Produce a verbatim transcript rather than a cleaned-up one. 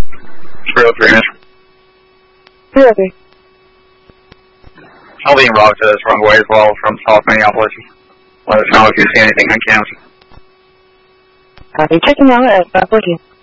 three oh three, mister. three oh three. I'll be in Rock to this wrong way as well from South Minneapolis. Let us know if you see anything on cameras. Copy. Checking out at uh, fourteen.